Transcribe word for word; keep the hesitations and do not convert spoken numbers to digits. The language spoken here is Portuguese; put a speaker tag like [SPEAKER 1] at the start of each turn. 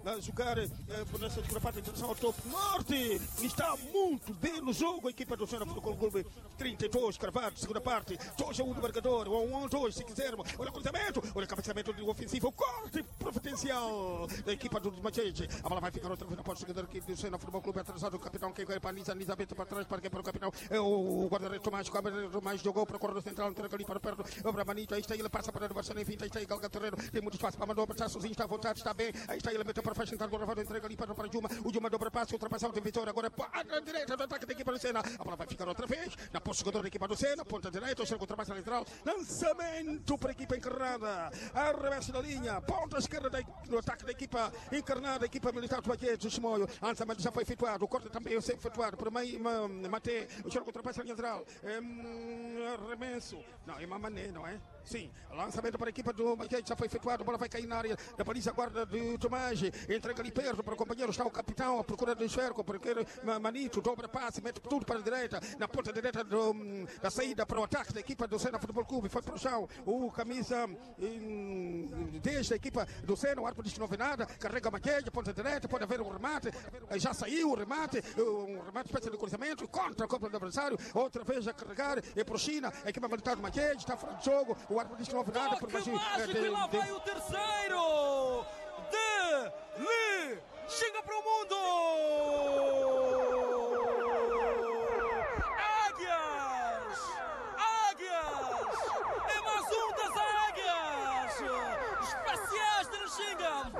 [SPEAKER 1] a jogar eh, nessa segunda parte em direção ao topo norte. Está muito bem no jogo a equipa do Sena Futebol Clube. trinta e dois cravados, segunda parte, dois a um do marcador, um a dois se quisermos. Olha o cruzamento, olha o cabeceamento do ofensivo, o corte providencial da equipa do Machete. A bola vai ficar outra vez na porta do jogador aqui do Sena Futebol Clube, atrasado o capitão, que vai para Nisa, Nisa Bento para trás, para quem para o capitão, é o guarda-redes Tomás, o guarda-redes Tomás jogou para o corredor central, entrega ali para perto, para Manito, aí está ele, passa para o Barcelona, enfim, aí está aí Galga Terreiro, tem muito espaço para mandar, está sozinho, está à vontade, está bem, aí está ele, meteu para frente, então o entrega ali para o Juma, o Juma dobra passe, ultrapassar o defensor, agora para a direita do ataque da equipa do Sena, a bola vai ficar outra vez, na posse do jogador da equipa do Sena, ponta direita, o Sena ultrapassa a lateral, lançamento para a equipa encarnada, arremesso da linha, ponta esquerda da, no ataque da equipa encarnada, a equipa militar do Baquete, o Chimoio, lançamento já foi efetuado, o corte também foi efetuado por Mate, o Sena ultrapassa a linha lateral, arremesso, não, é Mamané, não é? Sim, lançamento para a equipa do Baquete, já foi efetuado, a bola vai cair na área da baliza guarda do Tomás, entrega ali perto para o companheiro, está o capitão, a procura do esferco, porque Manito dobra passe, mete tudo para a direita, na ponta direita do, da saída para o ataque da equipa do Sena Futebol Clube, foi para o chão, o camisa desde a equipa do Sena, o árbitro diz que não vê nada, carrega a maquete, ponta direita, pode haver um remate, já saiu o remate, um remate espécie de cruzamento, contra a Copa do adversário, outra vez a carregar, e para o China, a equipa militar do maquete, está fora de jogo, o árbitro diz que não vê nada, por
[SPEAKER 2] mágico, e lá vai o terceiro! De Li chega para o mundo!